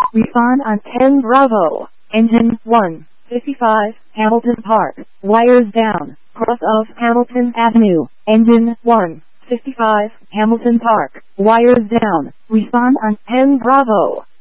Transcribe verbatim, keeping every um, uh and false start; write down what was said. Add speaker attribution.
Speaker 1: Respond on ten Bravo. Engine one. fifty-five, Hamilton Park. Wires down. Cross of Hamilton Avenue. Engine one. fifty-five, Hamilton Park. Wires down. Respond on ten Bravo.